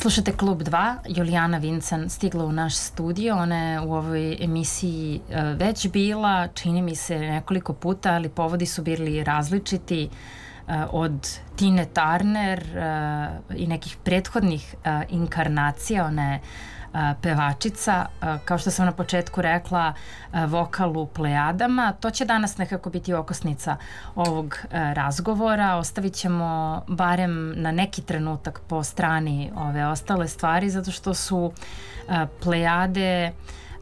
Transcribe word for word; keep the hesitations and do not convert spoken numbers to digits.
Slušate Klub dva, Julijana Vincent stigla u naš studio, ona je u ovoj emisiji već bila, čini mi se nekoliko puta, ali povodi su bili različiti, od Tine Turner i nekih prethodnih inkarnacija, ona je pevačica, kao što sam na početku rekla, vokal u Plejadama. To će danas nekako biti okosnica ovog razgovora. Ostavit ćemo barem na neki trenutak po strani ove ostale stvari, zato što su Plejade